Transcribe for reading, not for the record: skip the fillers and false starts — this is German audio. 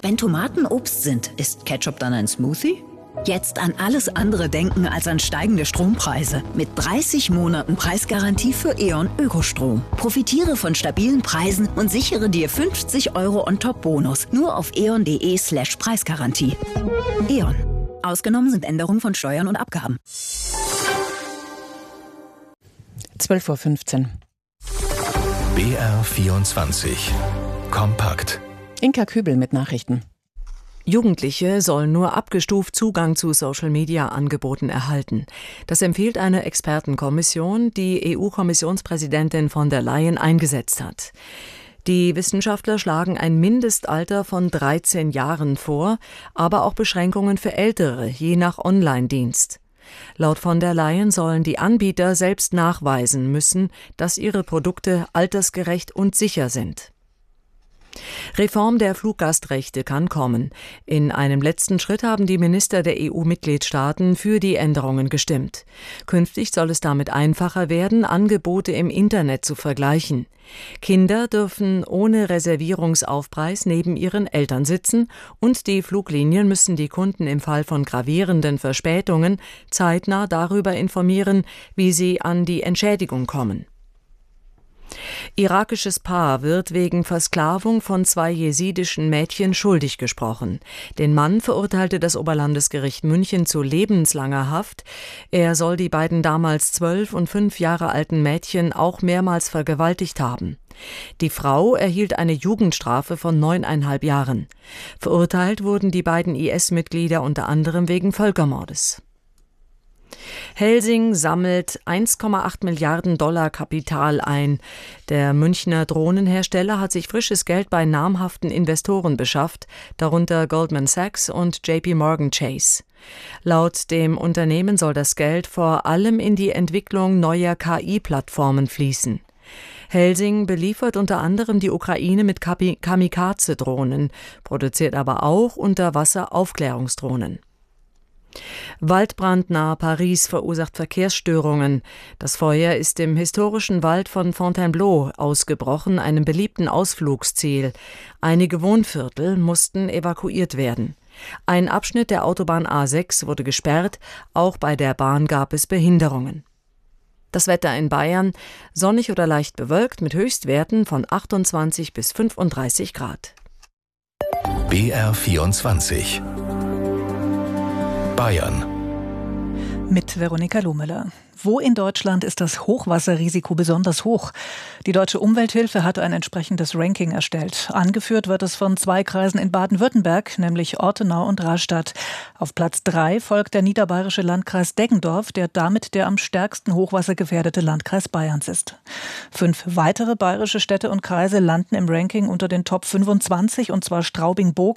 Wenn Tomaten Obst sind, ist Ketchup dann ein Smoothie? Jetzt an alles andere denken als an steigende Strompreise. Mit 30 Monaten Preisgarantie für E.ON Ökostrom. Profitiere von stabilen Preisen und sichere dir 50 € on top Bonus. Nur auf eon.de/Preisgarantie. E.ON. Ausgenommen sind Änderungen von Steuern und Abgaben. 12:15 Uhr. BR24 Kompakt. Inka Kübel mit Nachrichten. Jugendliche sollen nur abgestuft Zugang zu Social-Media-Angeboten erhalten. Das empfiehlt eine Expertenkommission, die EU-Kommissionspräsidentin von der Leyen eingesetzt hat. Die Wissenschaftler schlagen ein Mindestalter von 13 Jahren vor, aber auch Beschränkungen für Ältere, je nach Online-Dienst. Laut von der Leyen sollen die Anbieter selbst nachweisen müssen, dass ihre Produkte altersgerecht und sicher sind. Reform der Fluggastrechte kann kommen. In einem letzten Schritt haben die Minister der EU-Mitgliedstaaten für die Änderungen gestimmt. Künftig soll es damit einfacher werden, Angebote im Internet zu vergleichen. Kinder dürfen ohne Reservierungsaufpreis neben ihren Eltern sitzen und die Fluglinien müssen die Kunden im Fall von gravierenden Verspätungen zeitnah darüber informieren, wie sie an die Entschädigung kommen. Irakisches Paar wird wegen Versklavung von 2 jesidischen Mädchen schuldig gesprochen. Den Mann verurteilte das Oberlandesgericht München zu lebenslanger Haft. Er soll die beiden damals 12 und 5 Jahre alten Mädchen auch mehrmals vergewaltigt haben. Die Frau erhielt eine Jugendstrafe von 9,5 Jahren. Verurteilt wurden die beiden IS-Mitglieder unter anderem wegen Völkermordes. Helsing sammelt 1,8 Milliarden $ Kapital ein. Der Münchner Drohnenhersteller hat sich frisches Geld bei namhaften Investoren beschafft, darunter Goldman Sachs und JP Morgan Chase. Laut dem Unternehmen soll das Geld vor allem in die Entwicklung neuer KI-Plattformen fließen. Helsing beliefert unter anderem die Ukraine mit Kamikaze-Drohnen, produziert aber auch Unterwasser-Aufklärungsdrohnen. Waldbrand nahe Paris verursacht Verkehrsstörungen. Das Feuer ist im historischen Wald von Fontainebleau ausgebrochen, einem beliebten Ausflugsziel. Einige Wohnviertel mussten evakuiert werden. Ein Abschnitt der Autobahn A6 wurde gesperrt, auch bei der Bahn gab es Behinderungen. Das Wetter in Bayern: sonnig oder leicht bewölkt mit Höchstwerten von 28 bis 35 Grad. BR24 Bayern. Mit Veronika Lohmüller. Wo in Deutschland ist das Hochwasserrisiko besonders hoch? Die Deutsche Umwelthilfe hat ein entsprechendes Ranking erstellt. Angeführt wird es von 2 Kreisen in Baden-Württemberg, nämlich Ortenau und Rastatt. Auf Platz 3 folgt der niederbayerische Landkreis Deggendorf, der damit der am stärksten hochwassergefährdete Landkreis Bayerns ist. 5 weitere bayerische Städte und Kreise landen im Ranking unter den Top 25, und zwar Straubing-Bog,